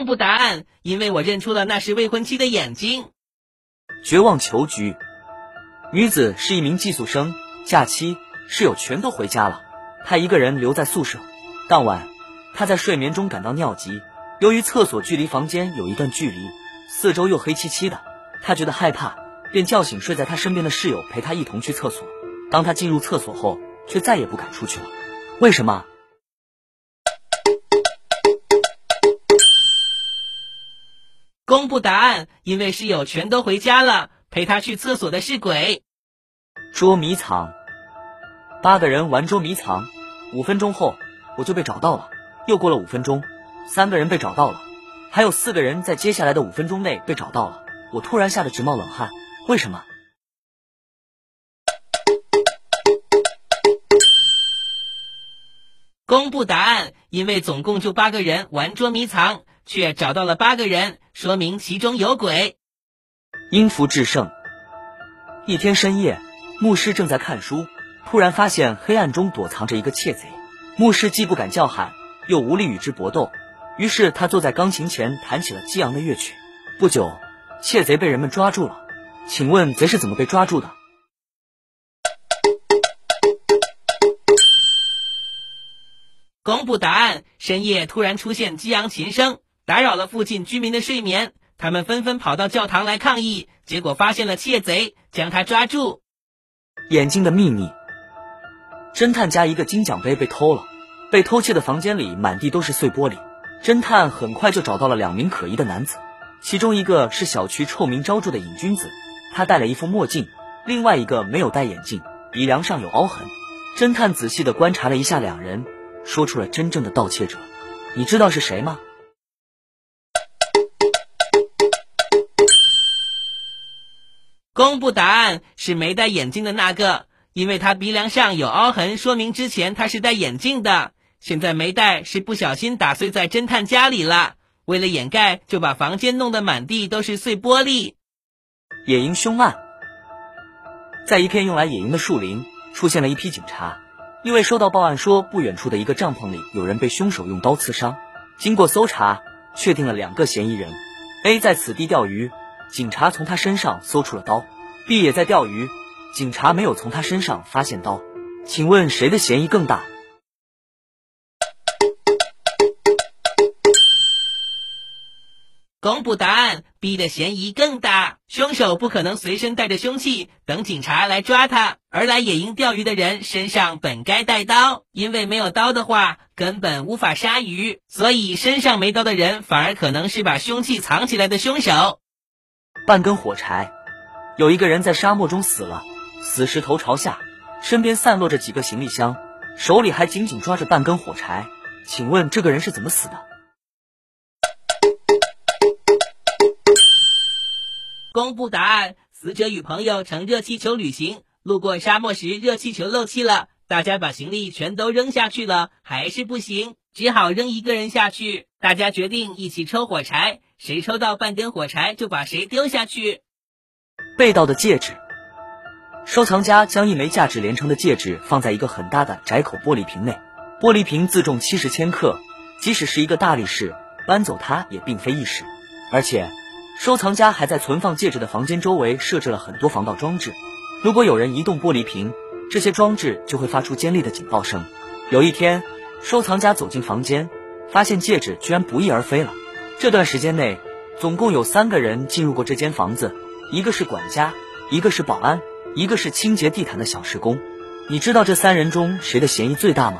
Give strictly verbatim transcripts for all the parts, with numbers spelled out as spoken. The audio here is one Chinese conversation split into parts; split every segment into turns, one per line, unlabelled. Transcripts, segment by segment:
公布答案，因为我认出了那是未婚妻的眼睛。
绝望囚局。女子是一名寄宿生，假期室友全都回家了，她一个人留在宿舍。当晚，她在睡眠中感到尿急，由于厕所距离房间有一段距离，四周又黑漆漆的，她觉得害怕，便叫醒睡在她身边的室友陪她一同去厕所。当她进入厕所后，却再也不敢出去了。为什么？
公布答案，因为室友全都回家了，陪他去厕所的是鬼。
捉迷藏。八个人玩捉迷藏，五分钟后我就被找到了。又过了五分钟，三个人被找到了，还有四个人在接下来的五分钟内被找到了。我突然吓得直冒冷汗，为什么？
公布答案，因为总共就八个人玩捉迷藏，却找到了八个人，说明其中有鬼。
因福制胜。一天深夜，牧师正在看书，突然发现黑暗中躲藏着一个窃贼。牧师既不敢叫喊，又无力与之搏斗，于是他坐在钢琴前弹起了激昂的乐曲。不久，窃贼被人们抓住了。请问贼是怎么被抓住的？
公布答案，深夜突然出现激昂琴声，打扰了附近居民的睡眠，他们纷纷跑到教堂来抗议，结果发现了窃贼，将他抓住。
眼睛的秘密。侦探家一个金奖杯被偷了，被偷窃的房间里满地都是碎玻璃。侦探很快就找到了两名可疑的男子，其中一个是小区臭名昭著的瘾君子，他戴了一副墨镜，另外一个没有戴眼镜，鼻梁上有凹痕。侦探仔细地观察了一下两人，说出了真正的盗窃者。你知道是谁吗？
公布答案，是没戴眼镜的那个，因为他鼻梁上有凹痕，说明之前他是戴眼镜的，现在没戴是不小心打碎在侦探家里了，为了掩盖就把房间弄得满地都是碎玻璃。
野营凶案。在一片用来野营的树林，出现了一批警察，因为收到报案说不远处的一个帐篷里有人被凶手用刀刺伤。经过搜查，确定了两个嫌疑人。 A 在此地钓鱼，警察从他身上搜出了刀。 B 也在钓鱼，警察没有从他身上发现刀。请问谁的嫌疑更大？
公布答案， B 的嫌疑更大。凶手不可能随身带着凶器等警察来抓他，而来野营钓鱼的人身上本该带刀，因为没有刀的话根本无法杀鱼，所以身上没刀的人反而可能是把凶器藏起来的凶手。
半根火柴。有一个人在沙漠中死了，死时头朝下，身边散落着几个行李箱，手里还紧紧抓着半根火柴。请问这个人是怎么死的？
公布答案，死者与朋友乘热气球旅行，路过沙漠时热气球漏气了，大家把行李全都扔下去了，还是不行，只好扔一个人下去。大家决定一起抽火柴，谁抽到半根火柴就把谁丢下去。
被盗的戒指。收藏家将一枚价值连城的戒指放在一个很大的窄口玻璃瓶内，玻璃瓶自重七十千克，即使是一个大力士搬走它也并非易事。而且收藏家还在存放戒指的房间周围设置了很多防盗装置，如果有人移动玻璃瓶，这些装置就会发出尖利的警报声。有一天，收藏家走进房间，发现戒指居然不翼而飞了。这段时间内，总共有三个人进入过这间房子，一个是管家，一个是保安，一个是清洁地毯的小时工。你知道这三人中谁的嫌疑最大吗？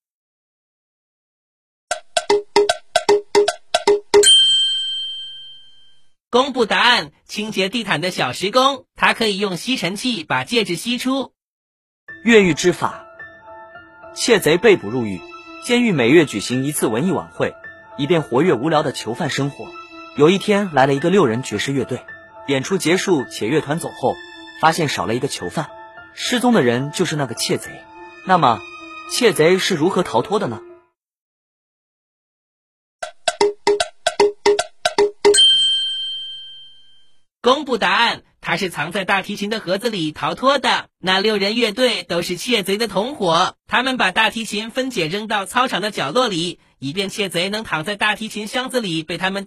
公布答案，清洁地毯的小时工，他可以用吸尘器把戒指吸出。
越狱之法。窃贼被捕入狱，监狱每月举行一次文艺晚会，以便活跃无聊的囚犯生活。有一天来了一个六人爵士乐队，演出结束且乐团走后，发现少了一个囚犯，失踪的人就是那个窃贼。那么窃贼是如何逃脱的呢？
公布答案，他是藏在大提琴的盒子里逃脱的。那六人乐队都是窃贼的同伙，他们把大提琴分解扔到操场的角落里，以便窃贼能躺在大提琴箱子里被他们